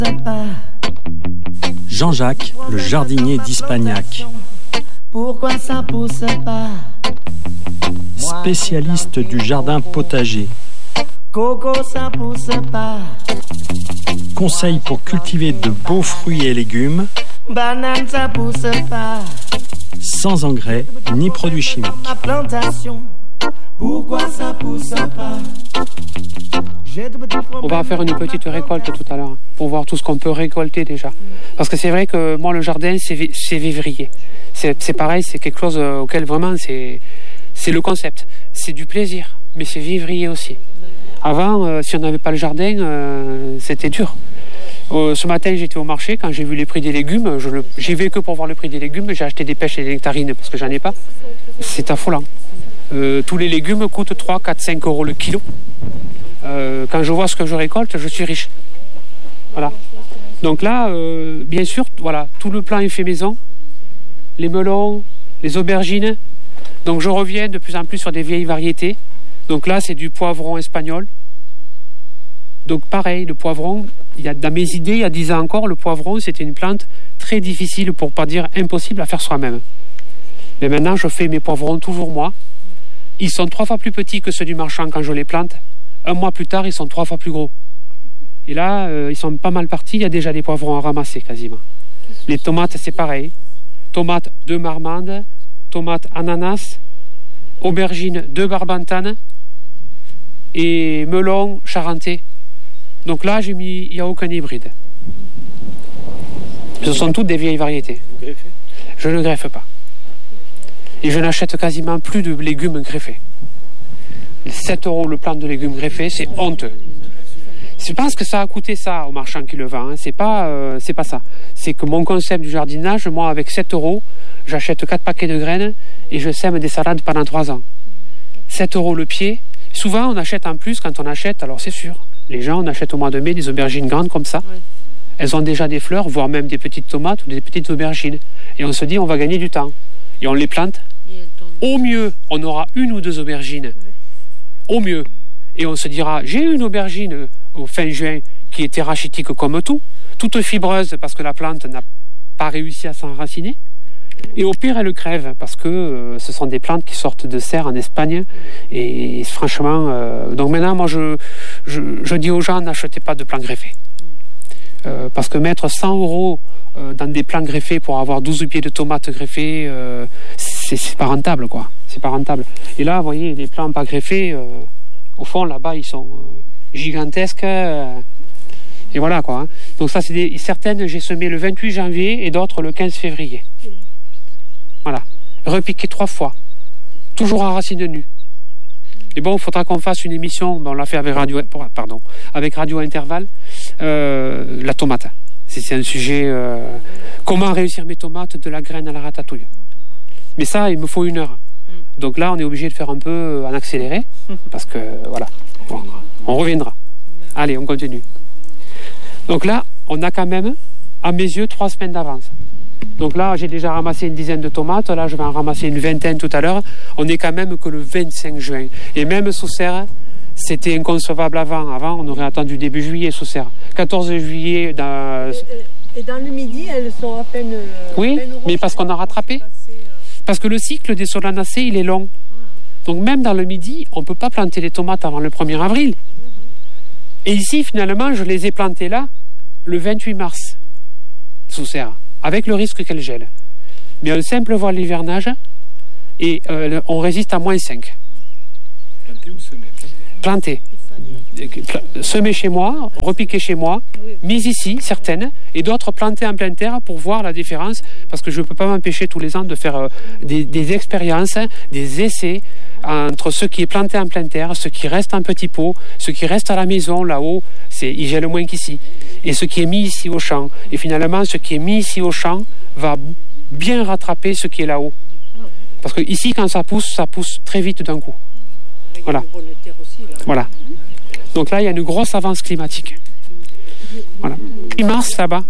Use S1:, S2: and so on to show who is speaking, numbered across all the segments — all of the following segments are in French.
S1: Jean-Jacques, le jardinier d'Ispagnac.
S2: Pourquoi ça pousse pas?
S1: Spécialiste du jardin potager.
S2: Coco, ça pousse pas.
S1: Conseils pour cultiver de beaux fruits et légumes.
S2: Banane, ça pousse pas.
S1: Sans engrais ni produits chimiques.
S2: Ma plantation, pourquoi ça pousse pas?
S3: On va faire une petite récolte tout à l'heure pour voir tout ce qu'on peut récolter déjà. Parce que c'est vrai que moi le jardin c'est vivrier. C'est pareil, c'est quelque chose auquel vraiment c'est le concept. C'est du plaisir, mais c'est vivrier aussi. Avant, si on n'avait pas le jardin, c'était dur. Ce matin, j'étais au marché, quand j'ai vu les prix des légumes, j'y vais que pour voir le prix des légumes, j'ai acheté des pêches et des nectarines parce que j'en ai pas. C'est affolant. Tous les légumes coûtent 3, 4, 5 euros le kilo. Quand je vois ce que je récolte, je suis riche. Voilà. Donc là, bien sûr, voilà, tout le plan est fait maison. Les melons, les aubergines. Donc je reviens de plus en plus sur des vieilles variétés. Donc là, c'est du poivron espagnol. Donc pareil, le poivron, dans mes idées, il y a 10 ans encore, le poivron, c'était une plante très difficile, pour pas dire impossible à faire soi-même. Mais maintenant, je fais mes poivrons toujours moi. Ils sont 3 fois plus petits que ceux du marchand quand je les plante. Un mois plus tard, ils sont 3 fois plus gros. Et là, ils sont pas mal partis, il y a déjà des poivrons à ramasser quasiment. Les tomates, c'est pareil. Tomates de Marmande, tomates ananas, aubergines de Barbantane et melons charentais. Donc là, j'ai mis, il n'y a aucun hybride. Ce sont toutes des vieilles variétés. Je ne greffe pas. Et je n'achète quasiment plus de légumes greffés. 7 euros le plant de légumes greffés, c'est honteux. Je pense que ça a coûté ça au marchand qui le vend. Hein. C'est pas ça. C'est que mon concept du jardinage, moi, avec 7 euros, j'achète 4 paquets de graines et je sème des salades pendant 3 ans. 7 euros le pied. Souvent, on achète en plus quand on achète, alors c'est sûr. Les gens, on achète au mois de mai des aubergines grandes comme ça. Oui. Elles ont déjà des fleurs, voire même des petites tomates ou des petites aubergines. Et on se dit, on va gagner du temps. Et on les plante. Au mieux, on aura 1 ou 2 aubergines. Au mieux. Et on se dira, j'ai eu une aubergine au fin juin qui était rachitique comme tout, toute fibreuse parce que la plante n'a pas réussi à s'enraciner. Et au pire, elle crève parce que ce sont des plantes qui sortent de serre en Espagne. Et franchement, donc maintenant, moi, je dis aux gens, n'achetez pas de plants greffés. Parce que mettre 100 euros dans des plants greffés pour avoir 12 pieds de tomates greffés, c'est pas rentable, quoi. C'est pas rentable. Et là, vous voyez, les plants pas greffés, au fond, là-bas, ils sont gigantesques. Et voilà, quoi. Hein. Donc ça, c'est certaines, j'ai semé le 28 janvier et d'autres le 15 février. Voilà. Repiqué 3 fois. Toujours à racine nue. Et bon, il faudra qu'on fasse une émission, on l'a fait avec Radio Intervalle, la tomate. C'est un sujet, comment réussir mes tomates de la graine à la ratatouille. Mais ça, il me faut 1 heure. Donc là, on est obligé de faire un peu en accéléré, parce que, voilà, bon, on reviendra. Allez, on continue. Donc là, on a quand même, à mes yeux, 3 semaines d'avance. Donc là, j'ai déjà ramassé une dizaine de tomates. Là, je vais en ramasser une vingtaine tout à l'heure. On n'est quand même que le 25 juin. Et même sous serre, c'était inconcevable avant. Avant, on aurait attendu début juillet sous serre. 14 juillet...
S4: Et dans le midi, elles sont à peine...
S3: Oui, mais parce qu'on a rattrapé. Parce que le cycle des solanacées, il est long. Donc même dans le midi, on ne peut pas planter les tomates avant le 1er avril. Et ici, finalement, je les ai plantées là, le 28 mars, sous serre, avec le risque qu'elles gèlent. Mais un simple voile d'hivernage, et on résiste à -5.
S5: Planté ou semé?
S3: Planté. Semé chez moi, repiqué chez moi, mise ici, certaines, et d'autres plantées en pleine terre pour voir la différence, parce que je ne peux pas m'empêcher tous les ans de faire des expériences, des essais entre ce qui est planté en pleine terre, ce qui reste en petit pot, ce qui reste à la maison, là-haut, il gèle moins qu'ici, et ce qui est mis ici au champ. Et finalement, ce qui est mis ici au champ va bien rattraper ce qui est là-haut. Parce que ici, quand ça pousse très vite d'un coup. Voilà. Voilà. Donc là, il y a une grosse avance climatique. Voilà. 28 mars, là-bas.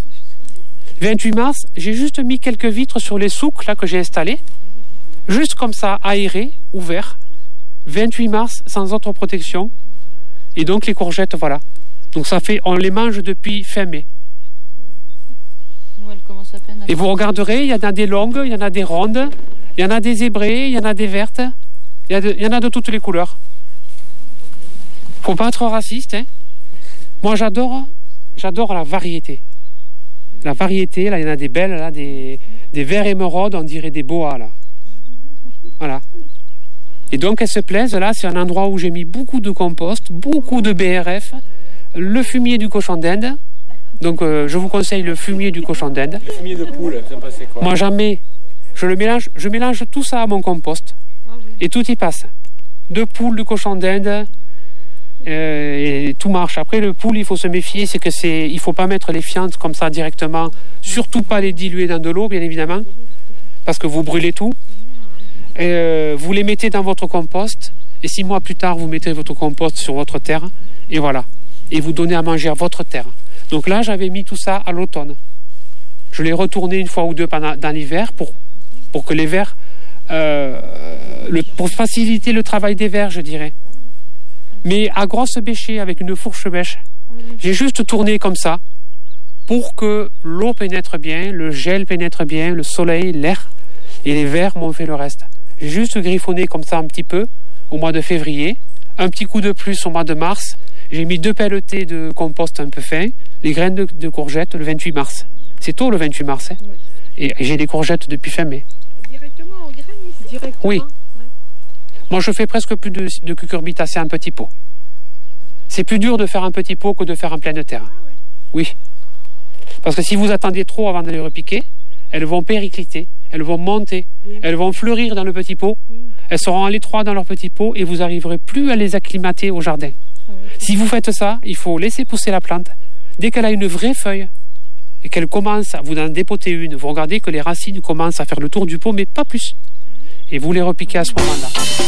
S3: 28 mars, j'ai juste mis quelques vitres sur les souks là, que j'ai installés. Juste comme ça, aéré, ouvert. 28 mars, sans autre protection. Et donc les courgettes, voilà. Donc ça fait, on les mange depuis fin mai.
S6: Nous, elle commence à peine à...
S3: Et vous regarderez, il y en a des longues, il y en a des rondes, il y en a des zébrées, il y en a des vertes, il y en a de toutes les couleurs. Faut pas être raciste, hein. Moi j'adore la variété. La variété, là il y en a des belles, là, des verts émeraudes, on dirait des boas là. Voilà. Et donc elles se plaisent, là c'est un endroit où j'ai mis beaucoup de compost, beaucoup de BRF, le fumier du cochon d'Inde. Donc je vous conseille le fumier du cochon d'Inde.
S5: Le fumier de poule, ça passait quoi?
S3: Moi jamais. Je mélange tout ça à mon compost. Et tout y passe. De poule, de cochon d'Inde, et tout marche. Après le poule, il faut se méfier, il faut pas mettre les fientes comme ça directement. Surtout pas les diluer dans de l'eau, bien évidemment, parce que vous brûlez tout. Vous les mettez dans votre compost, et 6 mois plus tard, vous mettez votre compost sur votre terre, et voilà. Et vous donnez à manger à votre terre. Donc là, j'avais mis tout ça à l'automne. Je l'ai retourné une fois ou deux dans l'hiver pour que les vers, pour faciliter le travail des vers, je dirais. Mais à grosse bêchée, avec une fourche bêche, j'ai juste tourné comme ça pour que l'eau pénètre bien, le gel pénètre bien, le soleil, l'air, et les vers m'ont fait le reste. J'ai juste griffonné comme ça un petit peu au mois de février, un petit coup de plus au mois de mars. J'ai mis 2 pelletées de compost un peu fin, les graines de courgettes le 28 mars. C'est tôt le 28 mars, hein. Et j'ai des courgettes depuis fin mai.
S4: Directement en graines ici? Directement.
S3: Oui. Moi, je fais presque plus de cucurbitacées en petit pot. C'est plus dur de faire un petit pot que de faire en pleine terre. Oui. Parce que si vous attendez trop avant de les repiquer, elles vont péricliter, elles vont monter, elles vont fleurir dans le petit pot, elles seront à l'étroit dans leur petit pot et vous n'arriverez plus à les acclimater au jardin. Si vous faites ça, il faut laisser pousser la plante. Dès qu'elle a une vraie feuille et qu'elle commence, vous en dépotez une, vous regardez que les racines commencent à faire le tour du pot, mais pas plus. Et vous les repiquez à ce moment-là.